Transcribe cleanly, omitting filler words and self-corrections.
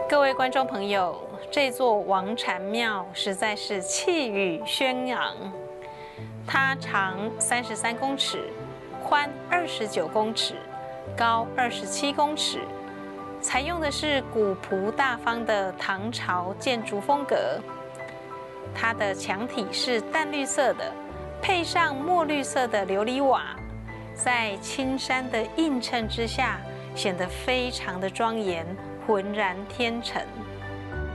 各位观众朋友，这座王禅庙实在是气宇轩昂。它长33公尺，宽29公尺，高27公尺，采用的是古朴大方的唐朝建筑风格。它的墙体是淡绿色的，配上墨绿色的琉璃瓦，在青山的映衬之下，显得非常的庄严，浑然天成。